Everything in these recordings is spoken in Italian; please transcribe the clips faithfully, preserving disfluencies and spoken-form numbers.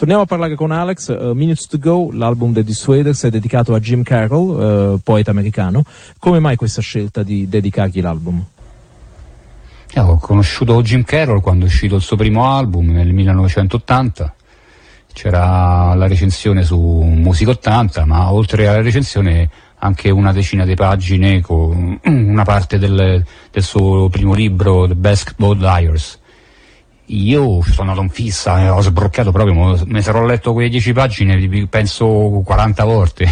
Torniamo a parlare con Alex. uh, Minutes to Go, l'album dei Dissuaders, è dedicato a Jim Carroll, uh, poeta americano. Come mai questa scelta di dedicargli l'album? Eh, ho conosciuto Jim Carroll quando è uscito il suo primo album nel millenovecentottanta. C'era la recensione su Musica ottanta, ma oltre alla recensione anche una decina di pagine con una parte del, del suo primo libro, The Basketball Liars. Io sono andato in fissa e ho sbroccato proprio, mi sarò letto quelle dieci pagine penso quaranta volte.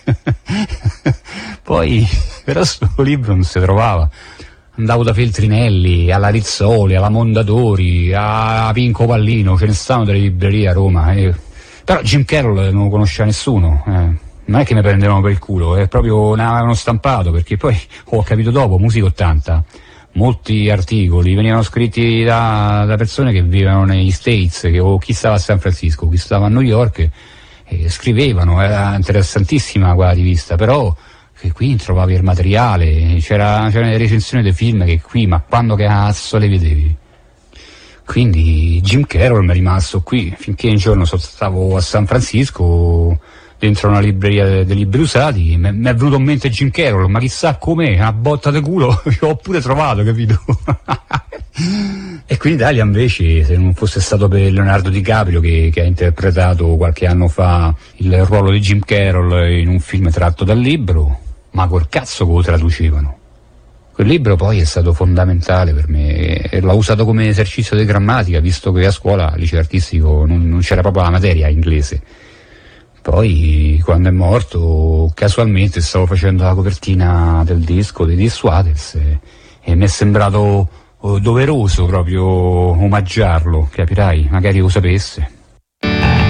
Poi però sto libro non si trovava. Andavo da Feltrinelli, alla Rizzoli, alla Mondadori, a Pinco Pallino, ce ne stanno delle librerie a Roma. Eh. Però Jim Carroll non lo conosceva nessuno. Eh. Non è che mi prendevano per il culo, è proprio ne avevano stampato, perché poi ho capito dopo, Musica ottanta, molti articoli venivano scritti da, da persone che vivevano negli States, che, o chi stava a San Francisco, chi stava a New York, e scrivevano, era interessantissima quella rivista, però che qui trovavi il materiale, c'era, c'erano le recensioni dei film che qui, ma quando cazzo le vedevi? Quindi Jim Carroll mi è rimasto qui, finché un giorno stavo a San Francisco, dentro una libreria dei libri usati, mi è venuto in mente Jim Carroll, ma chissà com'è, una botta di culo, l'ho pure trovato, capito? E qui in Italia invece, se non fosse stato per Leonardo DiCaprio che, che ha interpretato qualche anno fa il ruolo di Jim Carroll in un film tratto dal libro, ma col cazzo che lo traducevano. Quel libro poi è stato fondamentale per me e l'ho usato come esercizio di grammatica, visto che a scuola, al liceo artistico, non, non c'era proprio la materia inglese. Poi, quando è morto, casualmente stavo facendo la copertina del disco dei Dissuaders e, e mi è sembrato oh, doveroso proprio omaggiarlo, capirai, magari lo sapesse.